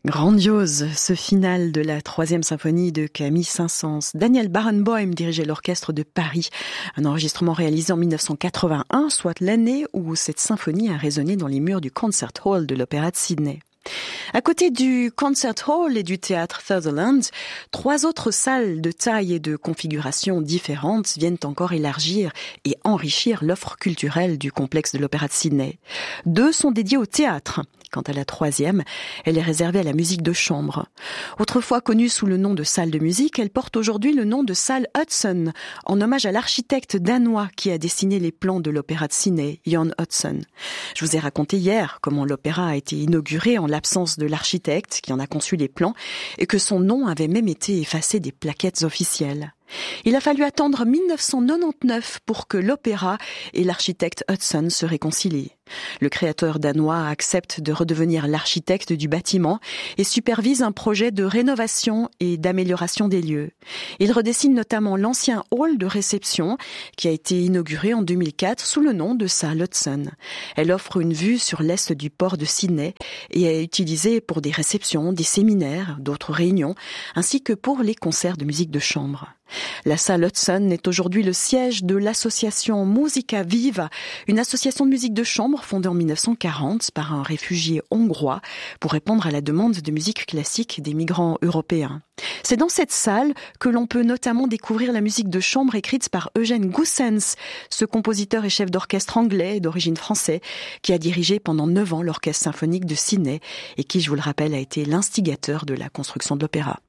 Grandiose, ce final de la 3e symphonie de Camille Saint-Saëns. Daniel Barenboim dirigeait l'orchestre de Paris. Un enregistrement réalisé en 1981, soit l'année où cette symphonie a résonné dans les murs du Concert Hall de l'Opéra de Sydney. À côté du Concert Hall et du théâtre Sutherland, 3 autres salles de taille et de configuration différentes viennent encore élargir et enrichir l'offre culturelle du complexe de l'Opéra de Sydney. 2 sont dédiées au théâtre. Quant à la 3e, elle est réservée à la musique de chambre. Autrefois connue sous le nom de salle de musique, elle porte aujourd'hui le nom de salle Hudson, en hommage à l'architecte danois qui a dessiné les plans de l'Opéra de Sydney, Jan Hudson. Je vous ai raconté hier comment l'opéra a été inauguré en l'absence de l'architecte qui en a conçu les plans et que son nom avait même été effacé des plaquettes officielles. Il a fallu attendre 1999 pour que l'opéra et l'architecte Hudson se réconcilient. Le créateur danois accepte de redevenir l'architecte du bâtiment et supervise un projet de rénovation et d'amélioration des lieux. Il redessine notamment l'ancien hall de réception qui a été inauguré en 2004 sous le nom de salle Hudson. Elle offre une vue sur l'est du port de Sydney et est utilisée pour des réceptions, des séminaires, d'autres réunions, ainsi que pour les concerts de musique de chambre. La salle Hudson est aujourd'hui le siège de l'association Musica Viva, une association de musique de chambre fondée en 1940 par un réfugié hongrois pour répondre à la demande de musique classique des migrants européens. C'est dans cette salle que l'on peut notamment découvrir la musique de chambre écrite par Eugène Goossens, ce compositeur et chef d'orchestre anglais d'origine française qui a dirigé pendant 9 ans l'orchestre symphonique de Sydney et qui, je vous le rappelle, a été l'instigateur de la construction de l'opéra.